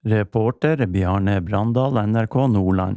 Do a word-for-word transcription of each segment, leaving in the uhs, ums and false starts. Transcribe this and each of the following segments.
Reporter Bjarne Brandal, N R K Nordland.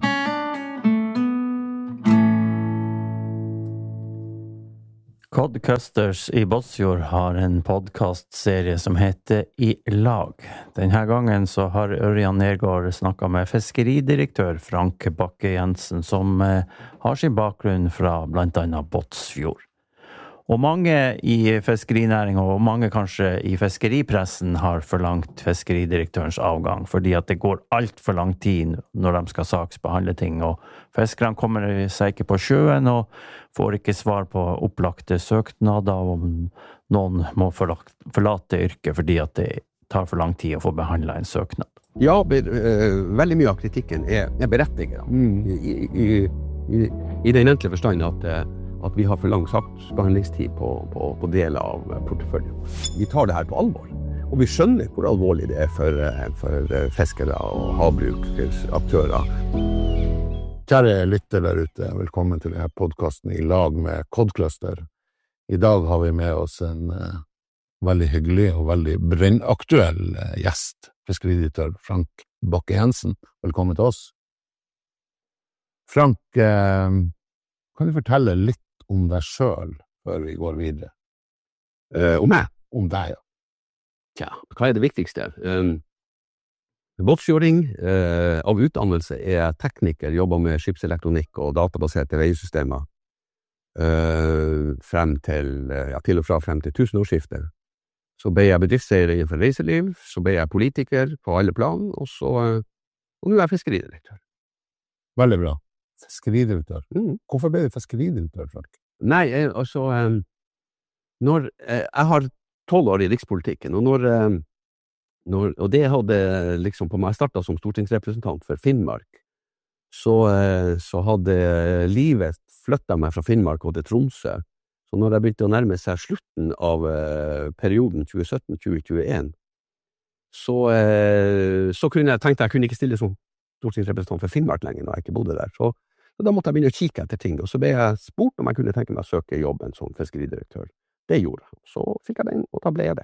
Codcusters i Båtsfjord har en podcastserie som heter I lag. Denne gangen så har Ørjan Nergård snakket med fiskeridirektør Frank Bakke-Jensen, som har sin bakgrunn fra blant annet Båtsfjord. Og mange i fiskerinæringen, og mange kanskje i fiskeripressen, har forlangt fiskeridirektørens avgang, fordi at det går alt for lang tid når de skal saksbehandle ting, og fiskerne kommer seg ikke på sjøen, og får ikke svar på opplagte søknader, og noen må forlate yrket fordi at det tar for lang tid å få behandlet en søknad. Ja, ber, uh, veldig mye av kritikken er, er berettiget. Mm. I, i, i, I den enkle forstand at uh, at vi har for lang saksbehandlingstid på, på, på deler av porteføljen. Vi tar det her på alvor, og vi skjønner hvor alvorlig det er for, for fiskere og havbruksaktører. Kjære lytter der ute, velkommen til denne podcasten I lag med Codcluster. I dag har vi med oss en uh, veldig hyggelig og veldig brennaktuell uh, gjest, fiskeridirektør Frank Bakke-Jensen. Velkommen til oss. Frank, uh, kan du fortelle litt om deg selv før vi går videre? Uh, om meg? Om deg, ja. Tja, hva er det viktigste? Um, Båtsfjording uh, av utdannelse er tekniker, jobber med skipselektronikk og databaserte veisystemer uh, frem til, uh, ja, til og fra frem til tusenårsskiftet. Så ble jeg bedriftseier innenfor reiseliv, så ble jeg politiker på alle plan, og så uh, og nå er jeg fiskeridirektør. Veldig bra. Fiskeridirektør. Mm. Hvorfor ble du fiskeridirektør, Frank? Nei, jeg, altså, um, når, eh, jeg har tolv år I rikspolitikken, og når, um, når, og det hadde liksom på meg, jeg startet som stortingsrepresentant for Finnmark, så, uh, så hadde livet flyttet meg fra Finnmark og til Tromsø, så når jeg begynte å nærme seg slutten av uh, perioden tjue sytten til tjue tjueen, så, uh, så kunne jeg tenkte jeg kunne ikke stille som stortingsrepresentant for Finnmark lenger når jeg ikke bodde der, så Så da måtte jeg begynne å kikke etter ting, og så ble jeg spurt om jeg kunne tenke meg å søke jobben som fiskeridirektør. Det gjorde jeg. Så fikk jeg den, og da ble jeg det.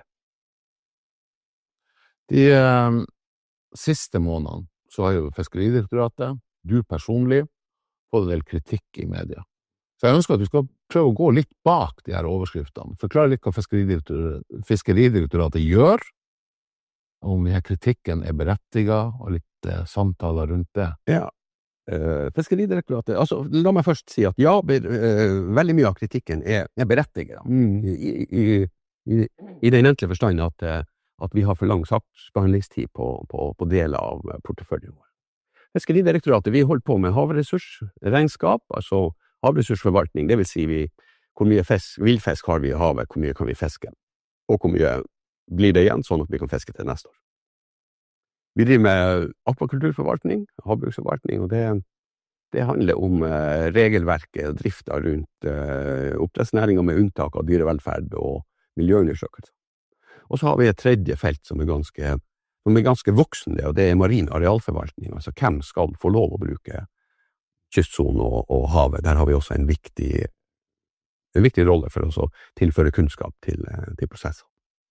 De eh, siste månedene så har jo Fiskeridirektoratet, du personlig, fått en del kritikk I media. Så jeg ønsker at du skal prøve å gå litt bak de her overskriftene. Forklare litt hva Fiskeridirektoratet, Fiskeridirektoratet gjør, om denne kritikken er berettiget, og litt eh, samtaler rundt det. Ja. Uh, Fiskeridirektoratet, altså la meg først si at ja, ber, uh, veldig mye av kritikken er, er berettiget mm. I, i, i, I den enkle forstand at, uh, at vi har for lang saksbehandlingstid på, på, på deler av porteføljen vår. Fiskeridirektoratet, vi holder på med havressursregnskap, altså havressursforvaltning, det vil si vi, hvor mye fisk, villfisk har vi I havet, hvor mye kan vi fiske, og hvor mye blir det igjen, sånn at vi kan fiske til neste år. Vi driver med akvakulturforvaltning, havbruksforvaltning, og det, det handler om eh, regelverket og drifta rundt eh, oppdrettsnæringen med unntak av dyrevelferd og miljøundersøkelser. Og så har vi et tredje felt som er ganske, som er ganske voksende, og det er marin arealforvaltning, altså hvem skal få lov å bruke kystsonen og, og havet. Der har vi også en viktig, en viktig rolle for oss å tilføre kunnskap til, til prosesser.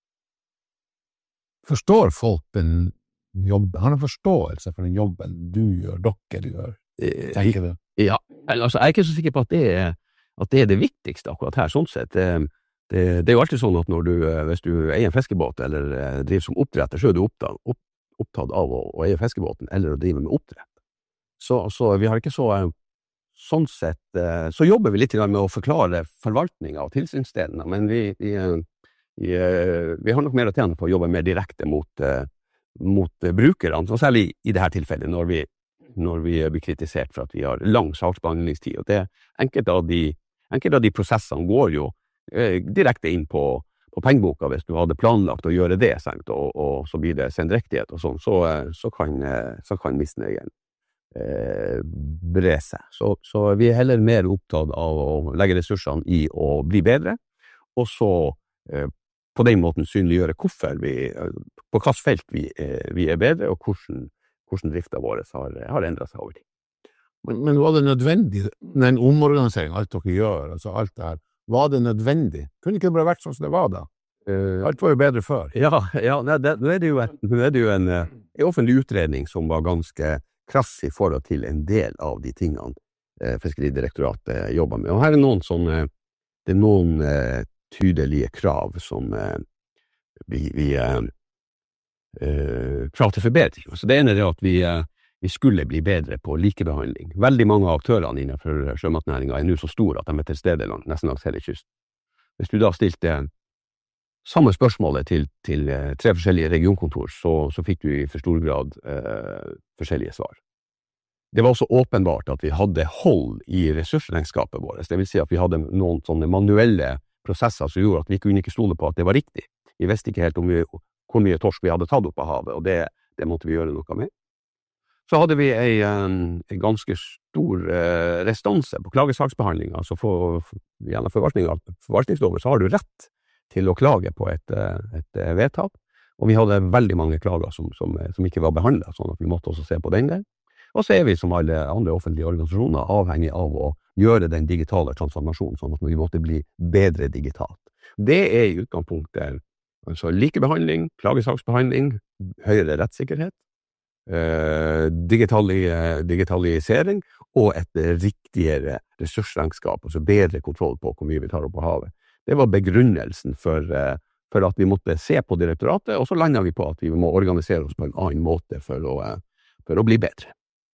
Forstår folk den jobb, har en forståelse for den jobben du gjør, dere gjør, tenker du? Ja, altså jeg er ikke så sikker på at det er, at det, er det viktigste akkurat her, sånn sett. Det, det, det er jo alltid sånn at når du, hvis du eier en fiskebåt eller driver som oppdretter, så er du opptatt, opp, opptatt av å, å eie fiskebåten eller å drive med oppdrett. Så, så vi har ikke så, sånn sett, så jobber vi litt med å forklare forvaltningen av tilsynsdelene, men vi, vi, vi, vi har nok mer å tjene på å jobbe mer direkte mot mot brukerne, så særlig I dette tilfellet når vi, når vi blir kritisert for at vi har lang saksbehandlingstid, og det enkelte av de, enkelte av de prosessene går jo eh, direkte inn på, på pengeboka hvis du hadde planlagt å gjøre det, sant? Og, og så blir det sendrektighet og sånn, så, så kan, så kan misnøyen eh, bre seg. Så, så vi er heller mer opptatt av å legge ressursene I å bli bedre, og så eh, på den måten synliggjøre hvorfor vi, på hvilket felt vi er, vi er bedre, og hvordan, hvordan driften vår har, har endret seg over tid. Men, men var det nødvendig, den omorganiseringen, alt dere gjør, altså alt det her, var det nødvendig? Kunne ikke det bare vært sånn som det var da? Uh, alt var jo bedre før. Ja, ja nei, det, nå er det jo, en, nå er det jo en, en offentlig utredning som var ganske krass i forhold til en del av de tingene eh, Fiskeridirektoratet jobber med. Og her er noen sånne, det er noen eh, tydelige krav som eh, vi, vi eh, eh, krav til forbedring. Så det ene er at vi, eh, vi skulle bli bedre på likebehandling. Veldig mange av aktørene innenfor sjømatnæringen er nå så store at de er til stede langt, nesten langs hele kysten. Hvis du da stilte samme spørsmålet til, til eh, tre forskjellige regionkontor, så, så fikk du i for stor grad eh, forskjellige svar. Det var også åpenbart at vi hadde hold i ressursregnskapet vårt. Det vil si at vi hadde noen sånne manuelle prosesser som gjorde at vi kunne ikke stole på at det var riktig. Vi visste ikke helt om vi, hvor mye torsk vi hadde tatt opp av havet, og det, det måtte vi gjøre noe med. Så hadde vi en, en ganske stor eh, restanse på klagesaksbehandling. Altså for, for, gjennom forvaltningsloven så har du rett til å klage på et, et vedtak, og vi hadde veldig mange klager som, som, som ikke var behandlet, sånn at vi måtte også se på den der. Og så er vi som alle andre offentlige organisasjoner avhengig av å gjøre den digitale transformasjonen, sånn at vi måtte bli bedre digitalt. Det er i utgangspunktet altså likebehandling, klagesaksbehandling, høyere rettssikkerhet, eh, digitali, digitalisering og et riktigere ressursregnskap, altså bedre kontroll på hvor mye vi tar opp på havet. Det var begrunnelsen for, for at vi måtte se på direktoratet, og så landet vi på at vi må organisere oss på en annen måte for å, for å bli bedre.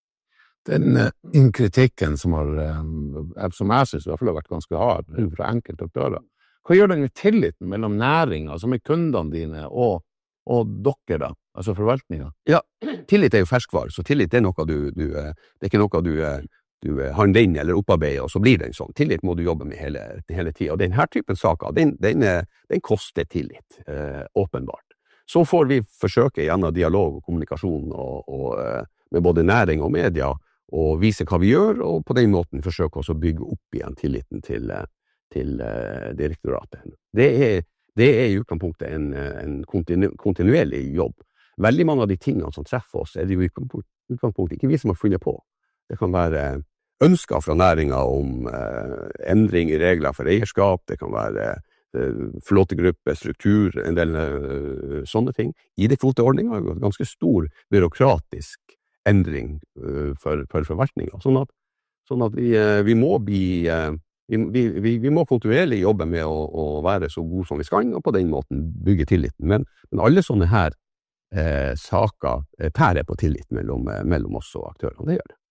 Den uh, kritikken som, har, uh, som jeg synes i hvert fall har vært ganske hard fra enkelte aktører, hva gjør den med tilliten mellom næringen, som er kundene dine, og, og dere da, altså forvaltningen? Ja, tillit er jo ferskvare, så tillit er noe du, du det er ikke noe du du har den inn eller opparbeider, og så blir den sånn. Tillit må du jobbe med hele, hele tiden. Og denne typen saker, den, den, den koster tillit, eh, åpenbart. Så får vi forsøke gjennom dialog og kommunikasjon og, og, med både næring og media, og vise hva vi gjør, og på den måten forsøke også å bygge opp igjen tilliten til, til uh, direktoratet. Det er, det er i utgangspunktet en, en kontinu, kontinuerlig jobb. Veldig mange av de tingene som treffer oss, er det jo i utgangspunktet ikke vi som har funnet på. Det kan være ønsker fra næringen om eh, endring i regler for eierskap, det kan være eh, flåtegruppe, struktur, en del eh, sånne ting. I det kvoteordningen er det en ganske stor byråkratisk endring eh, for, for forvaltningen. Sånn at, sånn at vi, eh, vi må bli, eh, vi, vi, vi må kontinuerlig jobbe med å, å være så gode som vi skal, og på den måten bygge tilliten. Men, men alle sånne her eh, saker eh, tærer på tillit mellom, eh, mellom oss og aktørene, det gjør det.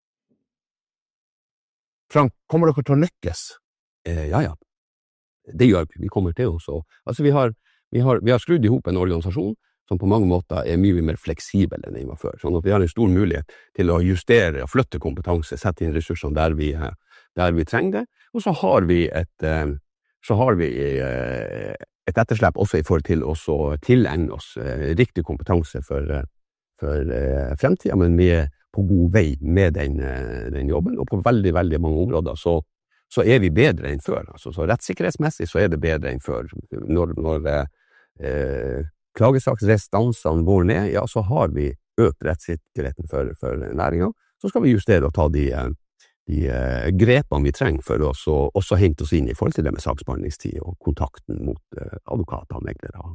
Frank, kommer dere til å lykkes? Eh, ja, ja. Det gjør vi. Vi kommer til også. Altså, vi har, vi har, vi har skrudd ihop en organisasjon som på mange måter er mye mer fleksibel enn den var før. Sånn at vi har en stor mulighet til å justere og flytte kompetanse, sette inn ressursene der vi, der vi trenger det. Og så har vi et, så har vi et etterslep også i forhold til å tilegne oss riktig kompetanse for, for fremtiden, men vi er på god vei med den, den jobben, og på veldig, veldig mange områder så, så er vi bedre enn før. Altså, så rettssikkerhetsmessig så er det bedre enn før. Når, når eh, klagesaksrestansene går ned, ja, så har vi økt rettssikkerheten for, for næringen. Så skal vi justere og ta de, de uh, grepene vi trenger for å også, også hente oss inn i forhold til det med saksbehandlingstid og kontakten mot uh, advokater og meglere.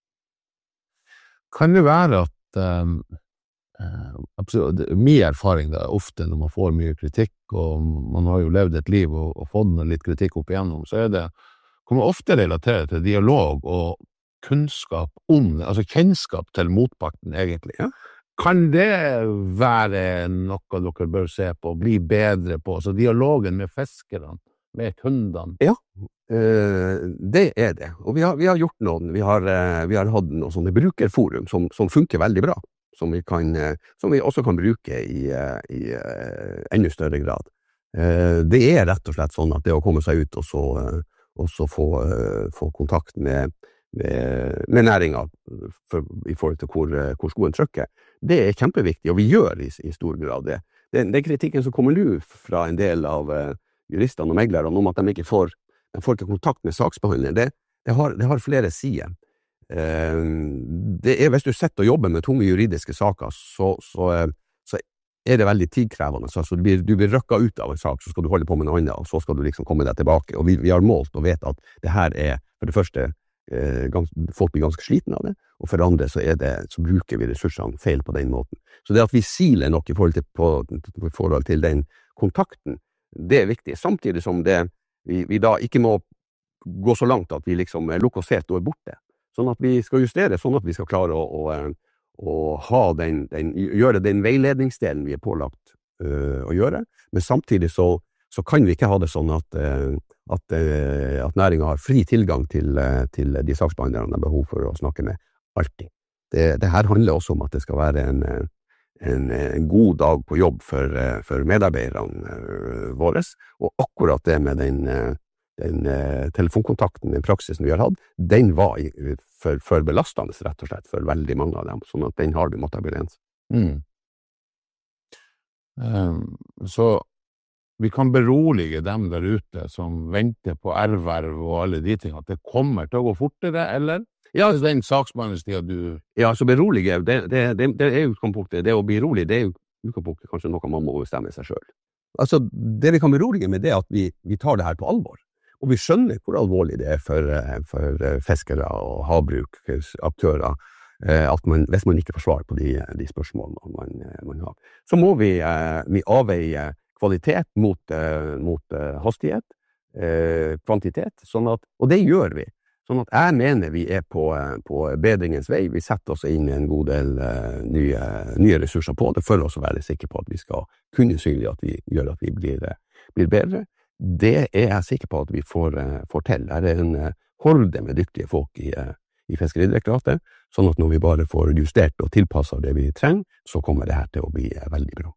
Kan det være at um Uh, absolutt, min erfaring da, ofte når man får mye kritikk, og man har jo levd et liv og, og fått litt kritikk opp igjennom, så er det, kan man ofte relatere til dialog og kunnskap om, altså kjennskap til motparten egentlig. Ja? Kan det være noe dere bør se på, bli bedre på, altså dialogen med fiskerne, med kundene? Ja, uh, det er det. Og vi har, vi har gjort noen, vi har, uh, vi har hatt noen sånne brukerforum som, som funker veldig bra. Som vi, kan, som vi også kan bruke i, i enda større grad. Det er rett og slett sånn at det å komme seg ut og så, og så få, få kontakt med, med, med næringen for, i forhold til hvor, hvor skoen trykker, det er kjempeviktig, og vi gjør i, i stor grad det. Den, den kritikken som kommer nå fra en del av juristene og meglerne om at de ikke får, de får ikke kontakt med saksbehandleren, det, det, har, det har flere sider. Det er, hvis du sitter og jobber med tunge juridiske saker, så, så, så er det veldig tidkrevende. Så du blir, du blir røkket ut av en sak, så skal du holde på med noe annet, og så skal du liksom komme deg tilbake. Og vi, vi har målt og vet at det her er, for det første, eh, gans, folk blir ganske sliten av det, og for andre så, er det, så bruker vi ressursene feil på den måten. Så det at vi siler nok i forhold til, på, i forhold til den kontakten, det er viktig. Samtidig som det, vi, vi da ikke må gå så langt at vi liksom lukker oss helt og er borte. Sånn at vi skal justere, sånn at vi skal klare å, å, å ha den, den, gjøre den veiledningsdelen vi er pålagt uh, å gjøre, men samtidig så, så kan vi ikke ha det sånn at, uh, at, uh, at næringen har fri tilgang til, uh, til de saksbehandlerne har behov for å snakke med alltid. Det, det her handler også om at det skal være en, en, en god dag på jobb for, for medarbeiderne våre, og akkurat det med den, den telefonkontakten, den praksisen vi har hatt, den var for, for belastende rett og slett for veldig mange av dem, sånn at den har vi måttet begrense. Mm. Um, så vi kan berolige dem der ute som venter på erverv og alle de ting, at det kommer til å gå fortere, eller? Ja, den saksbehandlingstiden du... Ja, så berolige, det, det, det, det er utgangspunktet. Det å bli rolig, det er utgangspunktet kanskje noe man må bestemme seg selv. Altså, det vi kan berolige med det er at vi, vi tar det her på alvor. Og vi skjønner hvor alvorlig det er for, for fiskere og havbruksaktører, at man, hvis man ikke får svar på de, de spørsmålene man, man har. Så må vi, vi avveie kvalitet mot, mot hastighet, kvantitet, sånn at, og det gjør vi. Sånn at jeg mener vi er på, på bedringens vei. Vi setter oss inn en god del uh, nye, nye ressurser på det, for oss å være sikre på at vi skal kunne synlig at vi gjør at vi blir, blir bedre. Det er jeg sikker på at vi får, uh, får til. Det er en uh, horde med dyktige folk i, uh, i Fiskeridirektoratet, sånn at når vi bare får justert og tilpasset det vi trenger, så kommer det her til å bli uh, veldig bra.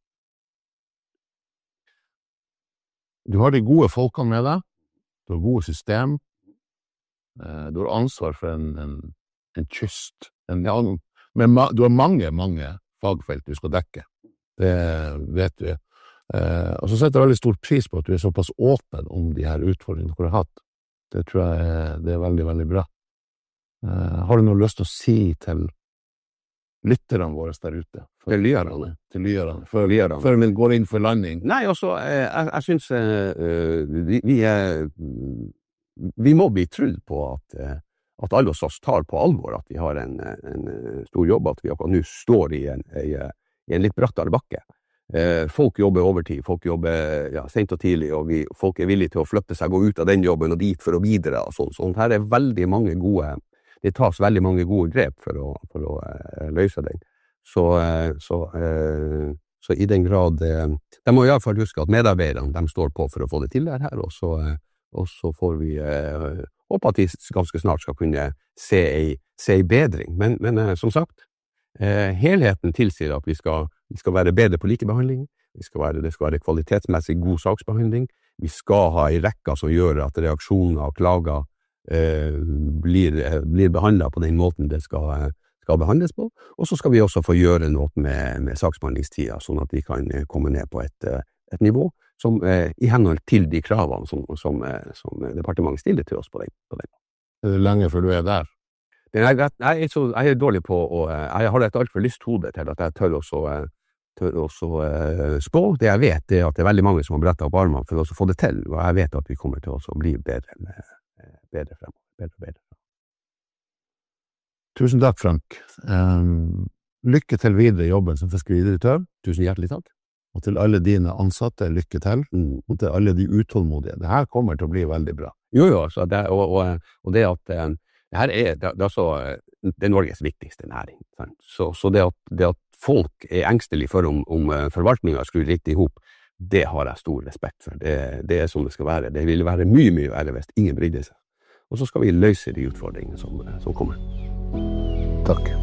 Du har de gode folkene med deg, du har gode system, du har ansvar for en, en, en kyst, en, ja, men ma, du har mange, mange fagfelt du skal dekke, det vet du. Eh, og så setter jeg veldig stor pris på at du er såpass åpen om de her utfordringene du har hatt. Det tror jeg er, det er veldig, veldig bra. Eh, har du noe lyst til å si til lytterne våre der ute? For, til lyerne. Til lyerne, før, lyerne. Før vi går inn for landing. Nei, altså, jeg, jeg synes uh, vi, vi er... Vi må bli trudd på at, at alle oss tar på alvor at vi har en, en stor jobb, at vi akkurat nå står i en, i en litt brattere bakke. Folk jobber overtid, folk jobber ja, sent og tidlig, og vi, folk er villige til å flytte seg, gå ut av den jobben og dit for å videre. Og sånn. Sånn her er veldig mange gode, det tas veldig mange gode grep for å, for å uh, løse den. Så, uh, så, uh, så i den grad, uh, de må i hvert fall huske at medarbeiderne, de står på for å få det til her, og så uh, og så får vi eh, håpe at vi ganske snart skal kunne se en, se en bedring. Men, men eh, som sagt, eh, helheten tilsier at vi skal, vi skal være bedre på likebehandling, vi skal være, det skal være kvalitetsmessig god saksbehandling, vi skal ha en rekke som gjør at reaksjoner og klager eh, blir, blir behandlet på den måten det skal, skal behandles på, og så skal vi også få gjøre noe med, med saksbehandlingstida, sånn at vi kan komme ned på et, et nivå som eh, i henhold til de kravene som, som, eh, som departementet stiller til oss på den. På den. Er det lenge før du er der? Det er, jeg, er så, jeg er dårlig på, og jeg har et alt for lyst hode til at jeg tør også, tør også uh, spå. Det jeg vet er at det er veldig mange som har brettet opp armene for å få det til, og jeg vet at vi kommer til å bli bedre, bedre fremover. Bedre, bedre. Tusen takk, Frank. Um, lykke til videre i jobben som fiskeridirektør. Tusen hjertelig takk. Og til alle dine ansatte, lykke til. Mm. Og til alle de utålmodige. Det her kommer til å bli veldig bra. Jo, jo, altså, det, og, og, og det at um, det her er, det, det er, så, det er Norges viktigste næring. Sant? Så, så det, at, det at folk er engstelige for om, om forvaltningen skrur riktig ihop, det har jeg stor respekt for. Det, det er som det skal være. Det vil være mye, mye verre hvis ingen brydde seg. Og så skal vi løse de utfordringene som, som kommer. Takk.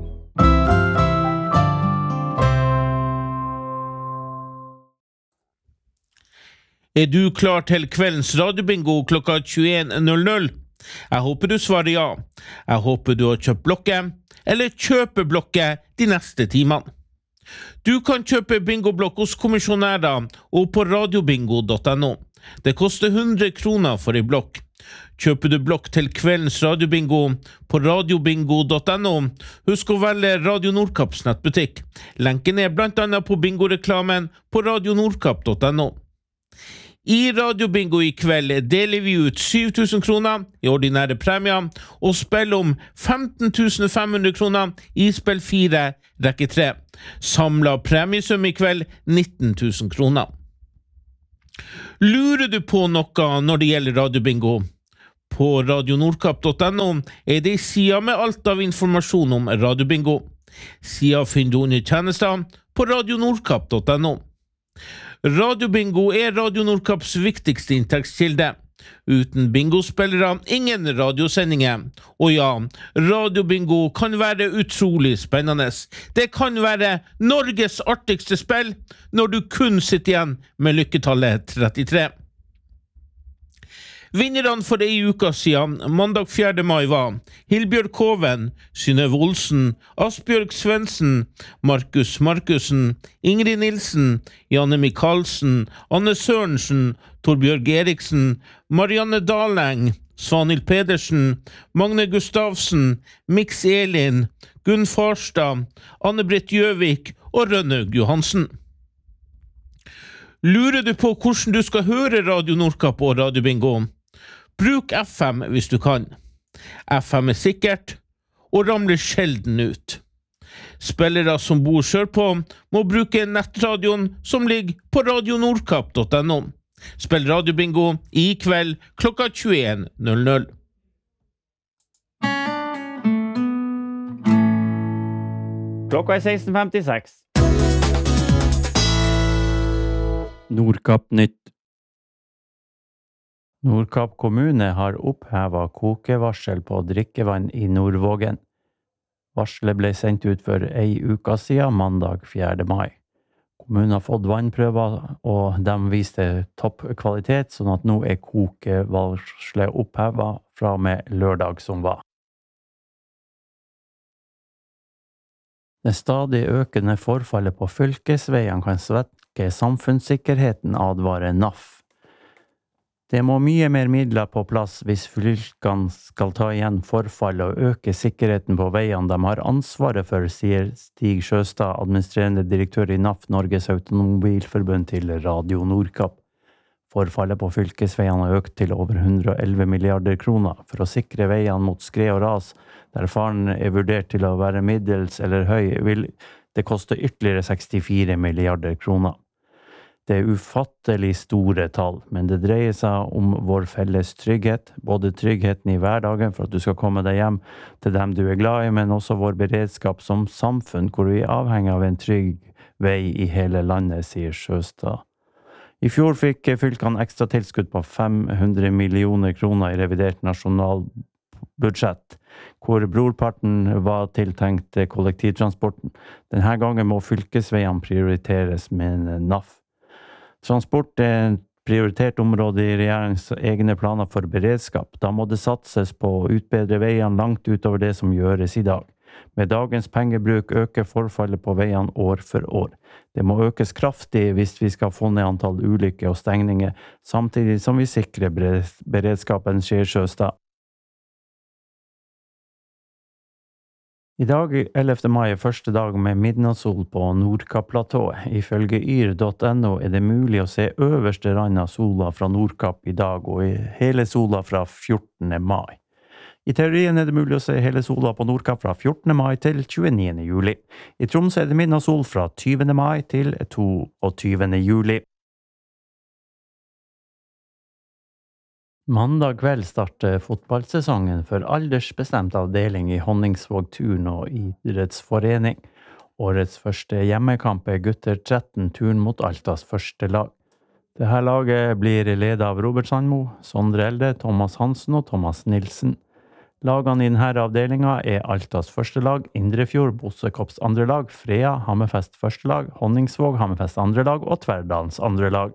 Er du klar til kveldens radiobingo klokka tjueen null null? Jeg håper du svarer ja. Jeg håper du har kjøpt blokket, eller kjøper blokket de neste timene. Du kan kjøpe bingoblokk hos kommisjonærer og på radiobingo punktum no. Det koster hundre kroner for en blokk. Kjøper du blokk til kveldens radiobingo på radiobingo punktum no, husk å velge Radio Nordkapps nettbutikk. Lenken er blant annet på bingoreklamen på radio nordkapp punktum no. I Radiobingo i kveld deler vi ut syv tusen kroner i ordinære premier og spiller om femten tusen fem hundre kroner i spill fire, rekke tre. Samlet premiesum i kveld nitten tusen kroner. Lurer du på noe når det gjelder Radiobingo? På radio nordkapp punktum no er det sida med alt av informasjon om Radiobingo. Sida finner du under tjenester på radio nordkapp punktum no. Radiobingo er Radio Nordkapps viktigste inntektskilde. Uten bingospillere, ingen radiosendinger. Og ja, Radiobingo kan være utrolig spennende. Det kan være Norges artigste spill når du kun sitter igjen med lykketallet trettitre. Vinnerne for ei uka siden, mandag fjerde mai var Hilbjørg Koven, Synnøve Olsen, Asbjørg Svendsen, Markus Markusen, Ingrid Nilsen, Janne Mikalsen, Anne Sørensen, Torbjørg Eriksen, Marianne Daleng, Svanhild Pedersen, Magne Gustavsen, Mix Elin, Gunn Farstad, Anne-Britt Gjøvik og Rønnaug Johansen. Lurer du på hvordan du skal høre Radio Nordkapp og Radiobingo? Bruk F M hvis du kan. F M er sikkert, og ramler sjelden ut. Spillere som bor sørpå må bruke nettradioen som ligger på radio nordkapp punktum no. Spill Radiobingo i kveld klokka tjueen null null. Klokka er seksten femtiseks. Nordkapp nytt. Nordkapp kommune har opphevet kokevarsel på drikkevann i Nordvågen. Varselet ble sendt ut for ei uka siden, mandag fjerde mai. Kommunen har fått vannprøver, og de viste toppkvalitet, sånn at nå er kokevarselet opphevet fra med lørdag som var. Det stadig økende forfallet på fylkesveiene kan svekke samfunnssikkerheten, advarer N A F. Det må mye mer midler på plass hvis fylkene skal ta igjen forfall og øke sikkerheten på veiene de har ansvaret for, sier Stig Sjøstad, administrerende direktør i N A F, Norges Automobilforbund, til Radio Nordkapp. Forfallet på fylkesveiene har økt til over hundre og elleve milliarder kroner. For å sikre veiene mot skred og ras, der faren er vurdert til å være middels eller høy, vil det koste ytterligere sekstifire milliarder kroner. Det er ufattelig store tall, men det dreier seg om vår felles trygghet, både tryggheten i hverdagen for at du skal komme deg hjem til dem du er glad i, men også vår beredskap som samfunn, hvor vi er avhengig av en trygg vei i hele landet, sier Sjøstad. I fjor fikk fylkene ekstra tilskudd på fem hundre millioner kroner i revidert nasjonalbudsjett, hvor brorparten var tiltenkt kollektivtransporten. Denne gangen må fylkesveiene prioriteres med N A F. Transport er et prioritert område i regjeringens egne planer for beredskap. Da må det satses på å utbedre veiene langt utover det som gjøres i dag. Med dagens pengebruk øker forfallet på veiene år for år. Det må økes kraftig hvis vi skal få ned antall ulykker og stengninger, samtidig som vi sikrer beredskapen, sier Sjøstad. I dag, ellevte mai, er første dag med midnattssol på Nordkapp-platået. Ifølge yr punktum no er det mulig å se øverste rand av sola fra Nordkapp i dag, og hele sola fra fjortende mai. I teorien er det mulig å se hele sola på Nordkapp fra fjortende mai til tjueniende juli. I Troms er det midnattssol fra tyvende mai til toogtyvende juli. Mandag kveld starter fotballsesongen for aldersbestemt avdeling i Honningsvåg turn- og idrettsforening. Årets første hjemmekamp er gutter tretten turn mot Altas første lag. Dette laget blir ledet av Robert Sandmo, Sondre Elde, Thomas Hansen og Thomas Nilsen. Lagene i denne avdelingen er Altas første lag, Indrefjord, Bossekops andre lag, Frea, Hammerfest første lag, Honningsvåg, Hammerfest andre lag og Tverdalens andre lag.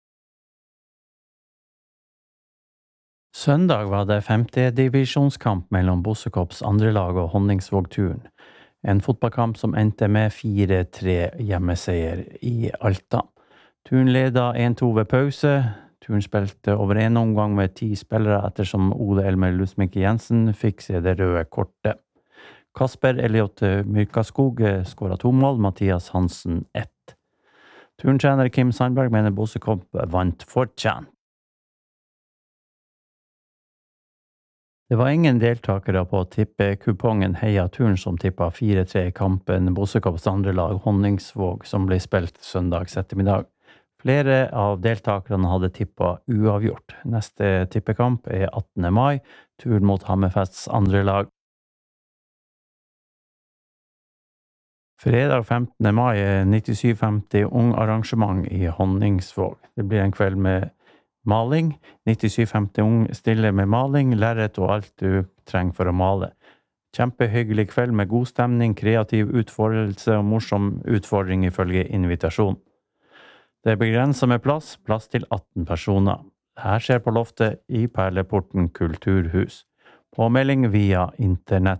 Søndag var det femte divisjonskamp mellom Bossekops andre lag og Honningsvåg turn. En fotballkamp som endte med fire tre hjemmeseier i Alta. Turn ledet en to ved pause. Turn spilte over en omgang med ti spillere ettersom Ole Elmer Lusmik Jensen fikk se det røde kortet. Kasper Elliot Myrkaskog skåret to mål, Mathias Hansen ett. Turntrener Kim Sandberg mener Bossekopp vant fortjent. Det var ingen deltakere på tippekupongen Heia Turn som tippet fire tre i kampen Bossekopps andre lag Honningsvåg som ble spilt søndags ettermiddag. Flere av deltakerne hadde tippet uavgjort. Neste tippekamp er attende mai, Turn mot Hammerfests andre lag. Fredag femtende mai er nittisju femti ung arrangement i Honningsvåg. Det blir en kveld med maling. nittisju femti ung stiller med maling, lerret og alt du trenger for å male. Kjempehyggelig kveld med god stemning, kreativ utfordrelse og morsom utfordring ifølge invitasjon. Det er begrenset med plass, plass til atten personer. Her skjer på loftet i Perleporten Kulturhus. Påmelding via internett.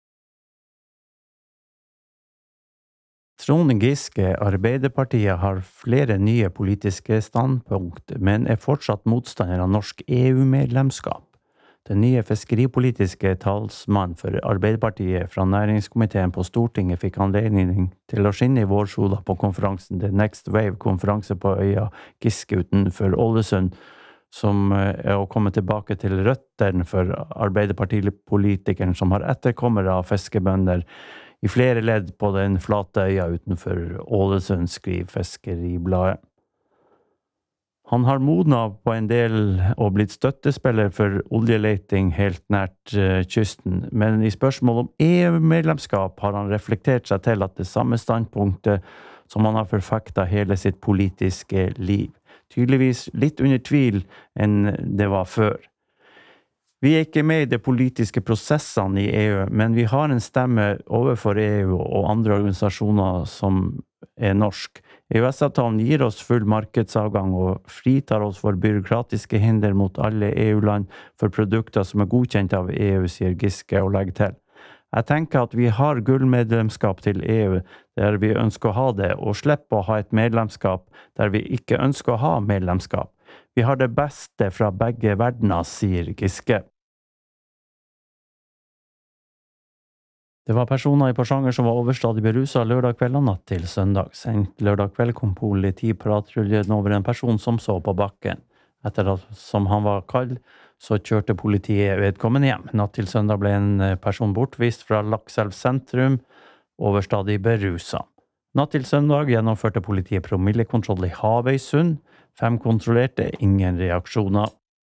Trond Giske, Arbeiderpartiet, har flere nye politiske standpunkt, men er fortsatt motstander av norsk E U-medlemskap. Den nye fiskeripolitiske talsmann for Arbeiderpartiet fra næringskomiteen på Stortinget fikk anledning til å skinne i vårsola på konferansen The Next Wave-konferanse på øya Giske utenfor Ålesund, som er å komme tilbake til røttene for Arbeiderpartipolitikeren som har etterkommere av fiskebønder i flere ledd på den flate øya utenfor Ålesund, skriver Fiskeribladet. Han har modnet på en del og blitt støttespiller for oljeleiting helt nært kysten, men i spørsmål om E U-medlemskap har han reflektert seg til at det samme standpunktet som han har forfektet hele sitt politiske liv. Tydeligvis litt under tvil enn det var før. Vi er ikke med i de politiske prosessene i E U, men vi har en stemme overfor E U og andre organisasjoner som er norsk. E U S-avtalen gir oss full markedsavgang og fritar oss for byråkratiske hinder mot alle E U-land for produkter som er godkjent av E U, sier Giske og legger til. Jeg tenker at vi har gullmedlemskap til E U der vi ønsker å ha det, og slipper å ha et medlemskap der vi ikke ønsker å ha medlemskap. Vi har det beste fra begge verdener, sier Giske. Det var personer i Porsanger som var overstadig beruset lørdag kveld og natt til søndag. Sent lørdag kveld kom politipatruljen over en person som så på bakken. Etter at som han var kald, så kjørte politiet vedkommende hjem. Natt til søndag ble en person bortvist fra Lakselv sentrum, overstadig beruset. Natt til søndag gjennomførte politiet promillekontroll i Havøysund. Fem kontrollerte, ingen reaksjoner.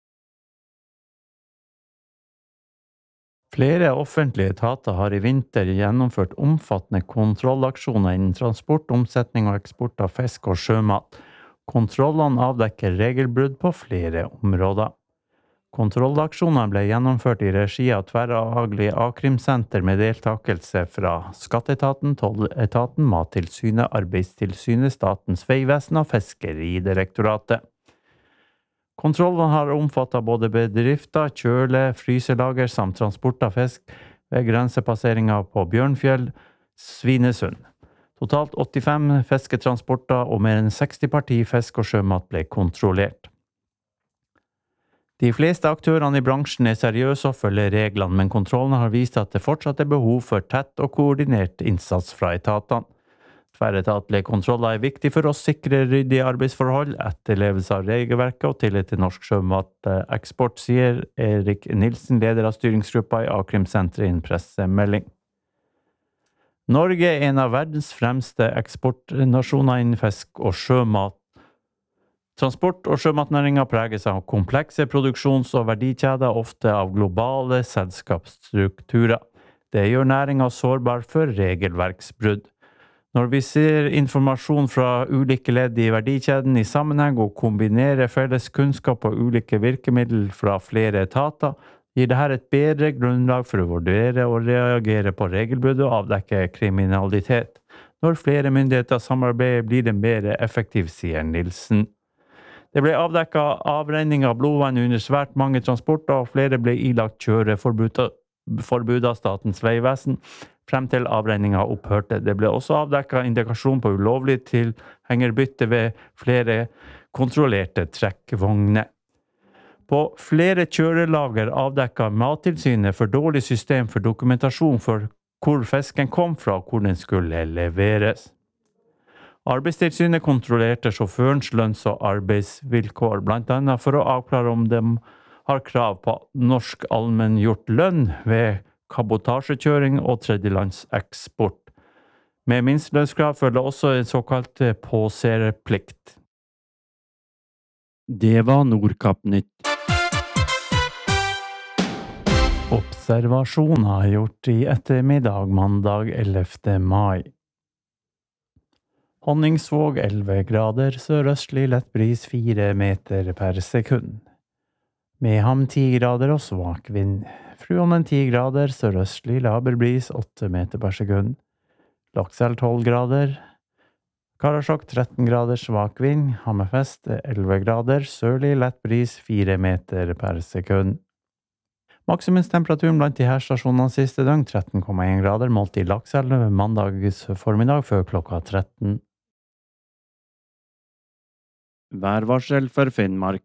Flere offentlige etater har i vinter gjennomført omfattende kontrollaksjoner innen transport, omsetning og eksport av fisk og sjømat. Kontrollene avdekker regelbrudd på flere områder. Kontrollaksjonene ble gjennomført i regi av tverrfaglig A-krimsenter med deltakelse fra Skatteetaten, Tolletaten, Mattilsynet, Arbeidstilsynet, Statens vegvesen og Fiskeridirektoratet. Kontrollene har omfattet både bedrifter, kjøle, fryselager samt transport av fisk ved grensepasseringer på Bjørnfjell, Svinesund. Totalt åttifem fisketransporter og mer enn seksti parti fisk og sjømat ble kontrollert. De fleste aktørene i bransjen er seriøse og følger reglene, men kontrollene har vist at det fortsatt er behov for tett og koordinert innsats fra etatene. Tverretatlige kontroller er viktig for å sikre ryddige arbeidsforhold, etterlevelse av regelverket og tillit til norsk sjømateksport, sier Erik Nilsen, leder av styringsgruppa i A-krimsenteret i en pressemelding. Norge er en av verdens fremste eksportnasjoner innen fisk og sjømat. Transport- og sjømatnæringen preges av komplekse produksjons- og verdikjeder, ofte av globale selskapsstrukturer. Det gjør næringen sårbar for regelverksbrudd. Når vi ser informasjon fra ulike ledd i verdikjeden i sammenheng og kombinerer felles kunnskap og ulike virkemidler fra flere etater, gir dette et bedre grunnlag for å vurdere og reagere på regelbrudd og avdekke kriminalitet. Når flere myndigheter samarbeider, blir det mer effektivt, sier Nilsen. Det ble avdekket avrenning av blodvann under svært mange transporter, og flere ble ilagt kjøreforbud av Statens vegvesen. Frem til avrenninga opphørte. Det ble også avdekket indikasjon på ulovlig tilhengerbytte ved flere kontrollerte trekkvogner. På flere kjørelager avdekket Mattilsynet for dårlig system for dokumentasjon for hvor fisken kom fra og hvor den skulle leveres. Arbeidstilsynet kontrollerte sjåførens lønns- og arbeidsvilkår, blant annet for å avklare om de har krav på norsk allmenngjort lønn ved kabotasjekjøring og tredjelandseksport. Med minstelønnskrav følger også en såkalt påseerplikt. Det var Nordkapp-nytt. Observasjoner gjort i ettermiddag mandag ellevte mai. Honningsvåg elleve grader, sørøstlig lett bris fire meter per sekund. Meham ti grader og svak vind. Fruonen ti grader, sørøstlig laber bris åtte meter per sekund. Lakselv tolv grader. Karasjok tretten grader, svak vind. Hammerfest elleve grader, sørlig lett bris fire meter per sekund. Maksimumstemperaturen blant de her stasjonene siste døgn tretten komma en grader, målt i Lakselv mandags formiddag før klokka tretten. Værvarsel for Finnmark.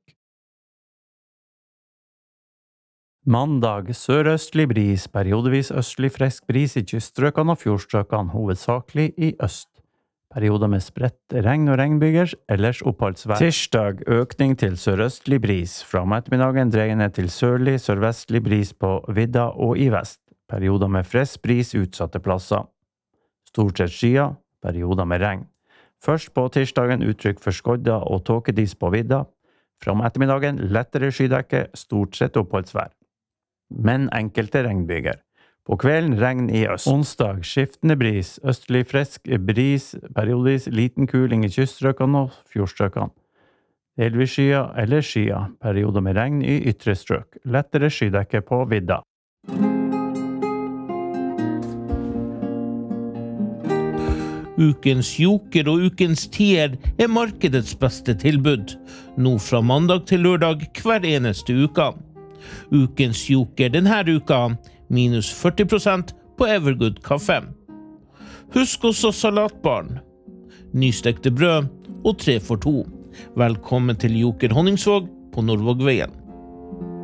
Mandag sørøstlig bris, periodevis østlig frisk bris i kyststrøkene og fjordstrøkene, hovedsakelig i øst. Perioder med spredt regn og regnbyger, ellers oppholdsvær. Tirsdag økning til sørøstlig bris, fra om ettermiddagen dreiende til sørlig, sørvestlig bris på vidda og i vest. Perioder med frisk bris utsatte plasser. Stort sett skyer, perioder med regn. Først på tirsdagen uttrykk for skodda og tåkedis på vidda. Fra om ettermiddagen lettere skydekke, stort sett oppholdsvær. Men enkelte regnbyger. På kvelden regn i øst. Onsdag skiftende bris, østlig frisk bris, periodvis liten kuling i kyststrøkene og fjordstrøkene. Delvis skyer eller skyer, perioder med regn i ytre strøk. Lettere skydekke på vidda. Ukens joker og ukens tier er markedets beste tilbud, nå fra mandag til lørdag hver eneste uka. Ukens joker denne uka, minus førti prosent på Evergood kaffe. Husk også salatbaren, nystekte brød og tre for to. Velkommen til Joker Honningsvåg på Nordvågveien.